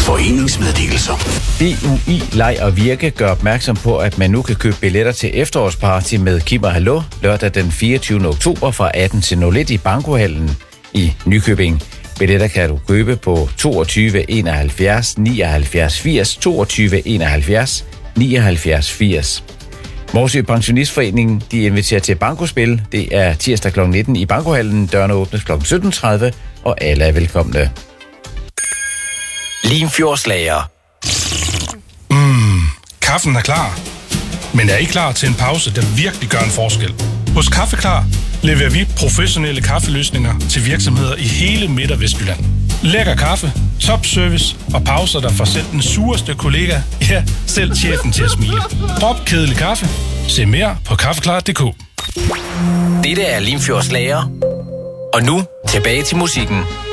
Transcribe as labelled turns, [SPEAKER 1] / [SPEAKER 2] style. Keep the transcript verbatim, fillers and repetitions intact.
[SPEAKER 1] Foreningsmeddelelser.
[SPEAKER 2] D U I Leg og Virke gør opmærksom på, at man nu kan købe billetter til efterårsparty med Kim og Hallo lørdag den fireogtyvende oktober fra atten til nul et i Bankohallen i Nykøbing. Billetter kan du købe på toogtyve enoghalvfjerds nioghalvfjerds firs, toogtyve enoghalvfjerds nioghalvfjerds firs. Morsø Pensionistforeningen de inviterer til bankospil. Det er tirsdag klokken nitten i Bankohallen. Dørene åbnes klokken sytten tredive, og alle er velkomne.
[SPEAKER 3] Limfjordslager.
[SPEAKER 4] Mm, kaffen er klar. Men er I klar til en pause, der virkelig gør en forskel? Hos Kaffeklar leverer vi professionelle kaffeløsninger til virksomheder i hele Midt- og Vestjylland. Lækker kaffe, top service og pauser, der får selv den sureste kollega, ja, selv chefen til at smile. Drop kedelig kaffe. Se mere på kaffeklar punktum d k.
[SPEAKER 3] Dette er Limfjordslager. Og nu tilbage til musikken.